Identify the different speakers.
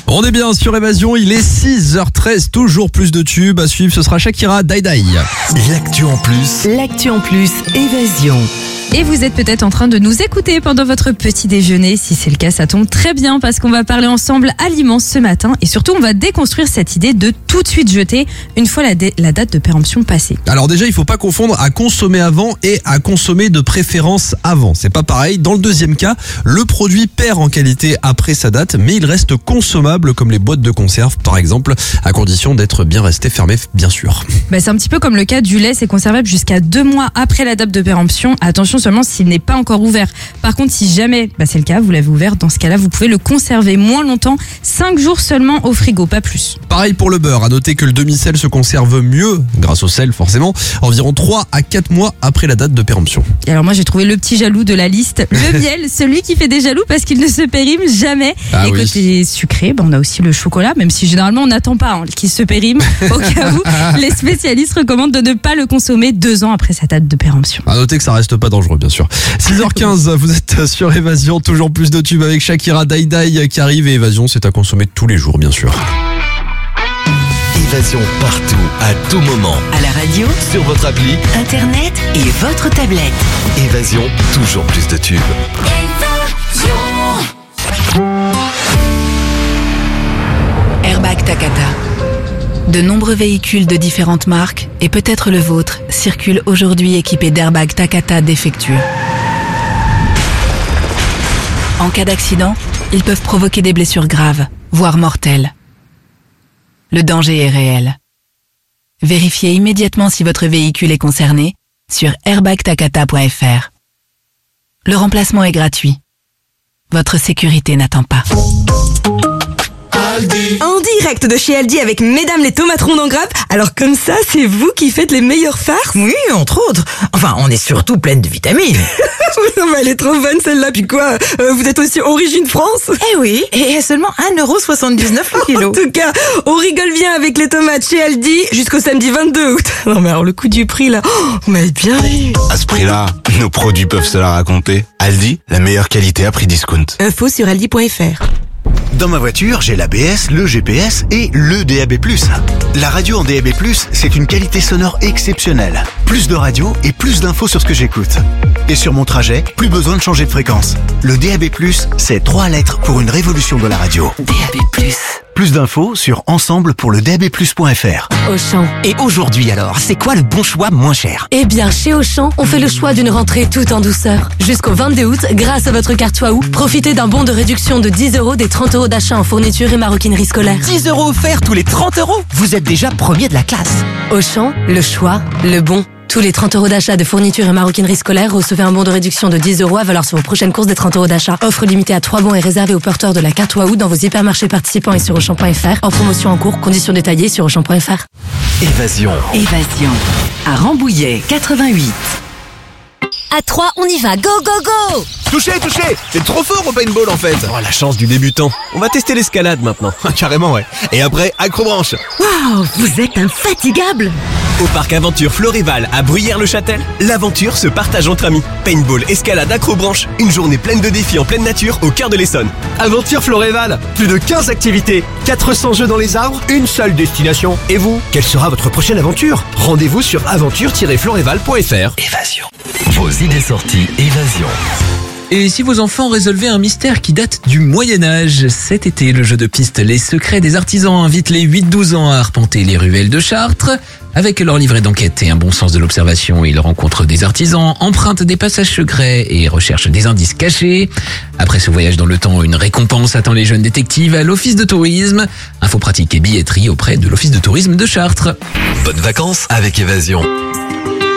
Speaker 1: On est bien sur Évasion, il est 6h13, toujours plus de tubes à suivre, ce sera Shakira, Die Die.
Speaker 2: L'actu en plus.
Speaker 3: L'actu en plus, Évasion.
Speaker 4: Et vous êtes peut-être en train de nous écouter pendant votre petit déjeuner. Si c'est le cas, ça tombe très bien parce qu'on va parler ensemble aliments ce matin. Et surtout, on va déconstruire cette idée de tout de suite jeter une fois la date de péremption passée.
Speaker 1: Alors déjà, il faut pas confondre à consommer avant et à consommer de préférence avant. C'est pas pareil. Dans le deuxième cas, le produit perd en qualité après sa date, mais il reste consommable comme les boîtes de conserve, par exemple, à condition d'être bien resté fermé, bien sûr.
Speaker 4: C'est un petit peu comme le cas du lait, c'est conservable jusqu'à 2 mois après la date de péremption. Attention seulement s'il n'est pas encore ouvert. Par contre, si jamais c'est le cas, vous l'avez ouvert, dans ce cas-là, vous pouvez le conserver moins longtemps, 5 jours seulement au frigo, pas plus.
Speaker 1: Pareil pour le beurre, à noter que le demi-sel se conserve mieux, grâce au sel forcément, environ 3 à 4 mois après la date de péremption.
Speaker 4: Et alors moi j'ai trouvé le petit jaloux de la liste, le miel, celui qui fait des jaloux parce qu'il ne se périme jamais. Et côté sucré, on a aussi le chocolat, même si généralement on n'attend pas qu'il se périme. Au cas où, les spécialistes recommandent de ne pas le consommer 2 ans après sa date de péremption.
Speaker 1: À noter que ça reste pas dangereux, bien sûr. 6h15, vous êtes sur Évasion, toujours plus de tubes avec Shakira, Die Die qui arrive, et Évasion, c'est à consommer tous les jours, bien sûr.
Speaker 2: Évasion partout, à tout moment.
Speaker 3: À la radio,
Speaker 2: Sur votre appli,
Speaker 3: internet et votre tablette.
Speaker 2: Évasion, toujours plus de tubes.
Speaker 3: Airbag Takata. De nombreux véhicules de différentes marques, et peut-être le vôtre, circulent aujourd'hui équipés d'airbags Takata défectueux. En cas d'accident, ils peuvent provoquer des blessures graves, voire mortelles. Le danger est réel. Vérifiez immédiatement si votre véhicule est concerné sur airbagtakata.fr. Le remplacement est gratuit. Votre sécurité n'attend pas.
Speaker 5: En direct de chez Aldi avec Mesdames les tomates rondes en grappe. Alors comme ça, c'est vous qui faites les meilleures farces?
Speaker 6: Oui, entre autres. Enfin, on est surtout pleine de vitamines.
Speaker 5: Non mais elle est trop bonne celle-là. Puis quoi, vous êtes aussi origine France?
Speaker 6: Eh oui, et à seulement 1,79€ le
Speaker 5: En
Speaker 6: kilo.
Speaker 5: tout cas, on rigole bien avec les tomates chez Aldi jusqu'au samedi 22 août. Non mais alors le coût du prix là, vous m'avez bien vu.
Speaker 7: À ce prix-là, nos produits peuvent se la raconter. Aldi, la meilleure qualité à prix discount.
Speaker 5: Info sur aldi.fr.
Speaker 8: Dans ma voiture, j'ai l'ABS, le GPS et le DAB+. La radio en DAB+, c'est une qualité sonore exceptionnelle. Plus de radio et plus d'infos sur ce que j'écoute. Et sur mon trajet, plus besoin de changer de fréquence. Le DAB+, c'est 3 lettres pour une révolution de la radio.
Speaker 3: DAB+.
Speaker 8: Plus d'infos sur ensemble-pour-le-DAB+.fr.
Speaker 9: Auchan.
Speaker 6: Et aujourd'hui alors, c'est quoi le bon choix moins cher?
Speaker 9: Eh bien, chez Auchan, on fait le choix d'une rentrée tout en douceur. Jusqu'au 22 août, grâce à votre carte Waouh, profitez d'un bon de réduction de 10€ des 30€ d'achat en fourniture et maroquinerie scolaire.
Speaker 6: 10€ offerts tous les 30€. Vous êtes déjà premier de la classe.
Speaker 9: Auchan, le choix, le bon. Tous les 30€ d'achat de fourniture et maroquinerie scolaire, recevez un bon de réduction de 10€ à valeur sur vos prochaines courses des 30€ d'achat. Offre limitée à 3 bons et réservée aux porteurs de la carte Waouh dans vos hypermarchés participants et sur Auchan.fr. En promotion en cours, conditions détaillées sur Auchan.fr.
Speaker 2: Évasion.
Speaker 3: Évasion. À Rambouillet, 88.
Speaker 10: À 3, on y va, go go go!
Speaker 11: Touché! C'est trop fort au paintball en fait. Oh, la chance du débutant. On va tester l'escalade maintenant. Carrément, ouais. Et après, accrobranche.
Speaker 3: Waouh, vous êtes infatigable!
Speaker 12: Au parc Aventure Florival à Bruyères-le-Châtel, l'aventure se partage entre amis. Paintball, escalade, acrobranche, une journée pleine de défis en pleine nature au cœur de l'Essonne.
Speaker 13: Aventure Florival, plus de 15 activités, 400 jeux dans les arbres, une seule destination. Et vous, quelle sera votre prochaine aventure? Rendez-vous sur aventure-florival.fr.
Speaker 2: Évasion. Vos idées sorties, Évasion.
Speaker 14: Et si vos enfants résolvaient un mystère qui date du Moyen-Âge? Cet été, le jeu de piste Les Secrets des Artisans invite les 8-12 ans à arpenter les ruelles de Chartres. Avec leur livret d'enquête et un bon sens de l'observation, ils rencontrent des artisans, empruntent des passages secrets et recherchent des indices cachés. Après ce voyage dans le temps, une récompense attend les jeunes détectives à l'Office de tourisme. Infos pratiques et billetterie auprès de l'Office de tourisme de Chartres.
Speaker 2: Bonnes vacances avec Évasion.